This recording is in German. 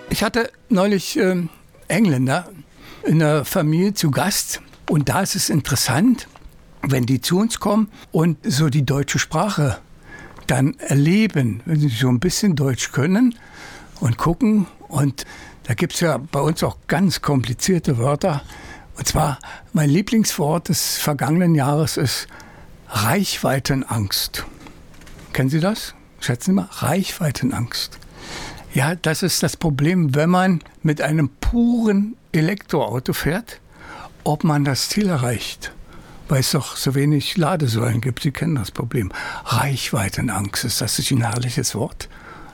Ich hatte neulich Engländer in der Familie zu Gast und da ist es interessant, wenn die zu uns kommen und so die deutsche Sprache dann erleben, wenn sie so ein bisschen Deutsch können und gucken. Und da gibt es ja bei uns auch ganz komplizierte Wörter. Und zwar mein Lieblingswort des vergangenen Jahres ist Reichweitenangst. Kennen Sie das? Schätzen Sie mal, Reichweitenangst. Ja, das ist das Problem, wenn man mit einem puren Elektroauto fährt, ob man das Ziel erreicht. Weil es doch so wenig Ladesäulen gibt. Sie kennen das Problem. Reichweitenangst, ist das nicht ein herrliches Wort?